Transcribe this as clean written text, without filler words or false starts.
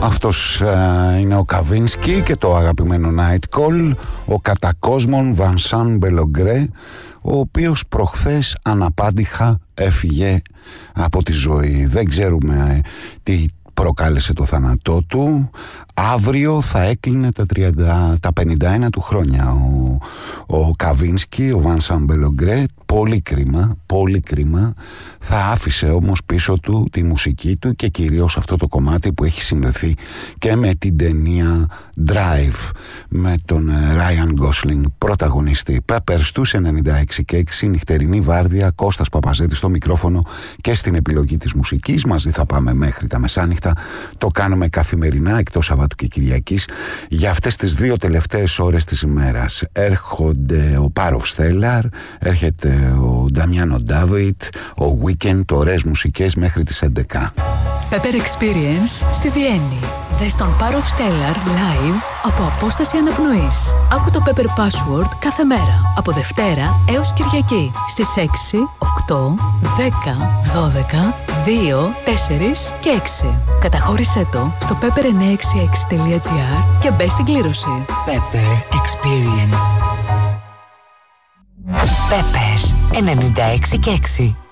Αυτός είναι ο Καβίνσκι και το αγαπημένο Night Call, ο κατακόσμων Βανσάν Μπελογκρέ, ο οποίος προχθές αναπάντηχα έφυγε από τη ζωή. Δεν ξέρουμε τι προκάλεσε το θάνατό του. Αύριο θα έκλεινε τα 51 του χρόνια ο Καβίνσκι, ο Βανσάν Μπελογκρέ. Πολύ κρίμα, πολύ κρίμα. Θα άφησε όμως πίσω του τη μουσική του και κυρίως αυτό το κομμάτι που έχει συνδεθεί και με την ταινία Drive, με τον Ryan Gosling πρωταγωνιστή. Peppers στους 96 και 6, νυχτερινή βάρδια, Κώστας Παπαζέτης στο μικρόφωνο και στην επιλογή της μουσικής. Μαζί θα πάμε μέχρι τα μεσάνυχτα. Το κάνουμε καθημερινά εκτός Σαββάτου και Κυριακής. Για αυτές τις δύο τελευταίες ώρες της ημέρας έρχονται ο Πάροφ Στέλλαρ, έρχεται ο Νταμιάνο Ντάβιτ, ο Weekend, ωραίες μουσικές μέχρι τις 11. Pepper Experience στη Βιέννη. Δες τον Πάροφ Στέλλαρ live από απόσταση αναπνοής. Άκου το Pepper Password κάθε μέρα από Δευτέρα έως Κυριακή στις 6, 8, 10, 12, 2, 4 και 6. Καταχώρησέ το στο pepper966.gr και μπες στην κλήρωση. Pepper Experience. Pepper 96 και 6.